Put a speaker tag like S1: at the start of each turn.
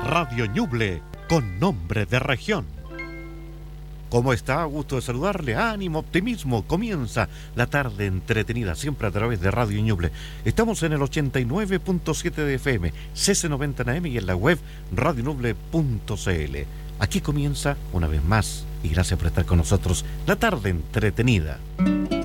S1: Radio Ñuble, con nombre de región. ¿Cómo está? Gusto de saludarle. Ánimo, optimismo. Comienza la tarde entretenida, siempre a través de Radio Ñuble. Estamos en el 89.7 de FM, CC90 en AM y en la web radioñuble.cl. Aquí comienza, una vez más, y gracias por estar con nosotros, la tarde entretenida.